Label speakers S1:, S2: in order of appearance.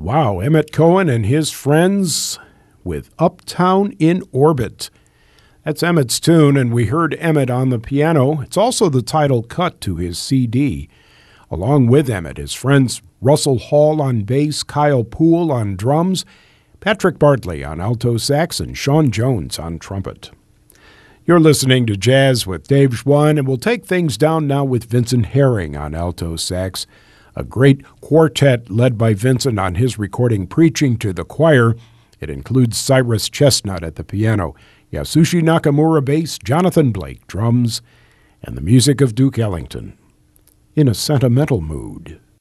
S1: Wow, Emmett Cohen and his friends with Uptown in Orbit. That's Emmett's tune, and we heard Emmett on the piano. It's also the title cut to his CD. Along with Emmett, his friends Russell Hall on bass, Kyle Poole on drums, Patrick Bartley on alto sax, and Sean Jones on trumpet. You're listening to Jazz with Dave Schwann, and we'll take things down now with Vincent Herring on alto sax, a great quartet led by Vincent on his recording Preaching to the Choir. It includes Cyrus Chestnut at the piano, Yasushi Nakamura bass, Jonathan Blake drums, and the music of Duke Ellington. In a sentimental mood.